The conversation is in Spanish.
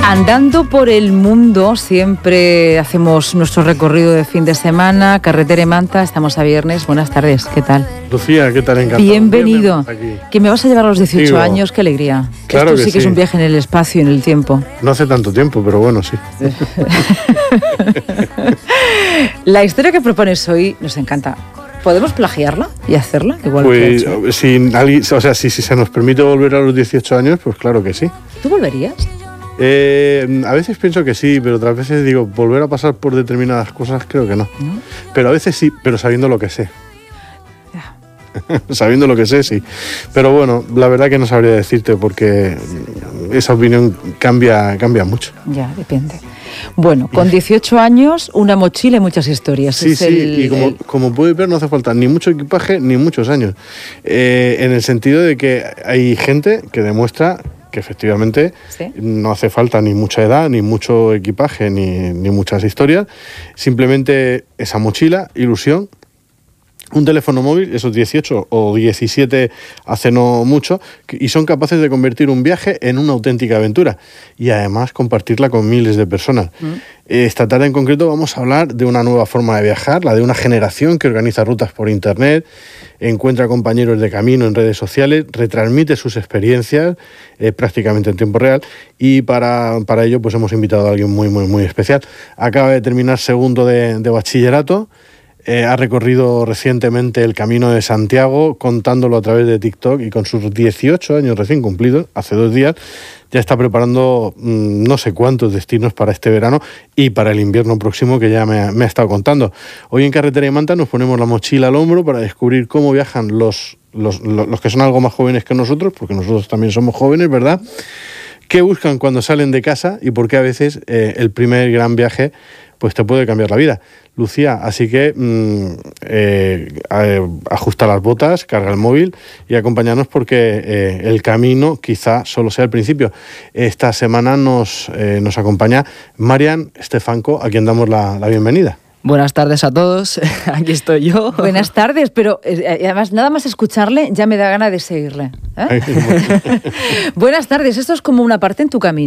Andando por el mundo, siempre hacemos nuestro recorrido de fin de semana, carretera y Manta, estamos a viernes. Buenas tardes, ¿qué tal? Lucía, ¿qué tal? Encantado. Bienvenido. Que me vas a llevar a los 18 años, qué alegría. Claro. Esto sí que es un viaje en el espacio y en el tiempo. No hace tanto tiempo, pero bueno, sí. La historia que propones hoy nos encanta. ¿Podemos plagiarla y hacerla? Igual pues que si se nos permite volver a los 18 años, pues claro que sí. ¿Tú volverías? A veces pienso que sí, pero otras veces digo, volver a pasar por determinadas cosas creo que no. Pero a veces sí, pero sabiendo lo que sé. Sabiendo lo que sé, sí. Pero bueno, la verdad que no sabría decirte porque esa opinión cambia mucho. Ya, depende. Bueno, con 18 años, una mochila y muchas historias. Sí, y como puedes ver no hace falta ni mucho equipaje ni muchos años. En el sentido de que hay gente que demuestra que efectivamente no hace falta ni mucha edad, ni mucho equipaje, ni muchas historias. Simplemente esa mochila, ilusión, un teléfono móvil, esos 18 o 17 hace no mucho, y son capaces de convertir un viaje en una auténtica aventura y además compartirla con miles de personas. Esta tarde en concreto vamos a hablar de una nueva forma de viajar, la de una generación que organiza rutas por internet, encuentra compañeros de camino en redes sociales, retransmite sus experiencias prácticamente en tiempo real, y para ello pues hemos invitado a alguien muy especial. Acaba de terminar segundo de bachillerato. Ha recorrido recientemente el Camino de Santiago, contándolo a través de TikTok, y con sus 18 años recién cumplidos, hace 2 días, ya está preparando no sé cuántos destinos para este verano y para el invierno próximo, que ya me ha estado contando. Hoy en Carretera y Manta nos ponemos la mochila al hombro para descubrir cómo viajan los que son algo más jóvenes que nosotros, porque nosotros también somos jóvenes, ¿verdad? ¿Qué buscan cuando salen de casa y por qué a veces el primer gran viaje pues te puede cambiar la vida? Lucía, así que ajusta las botas, carga el móvil y acompáñanos, porque el camino quizá solo sea el principio. Esta semana nos acompaña Marian Stefanko, a quien damos la bienvenida. Buenas tardes a todos, aquí estoy yo. Buenas tardes, pero además nada más escucharle ya me da ganas de seguirle. Buenas tardes, esto es como una parte en tu camino.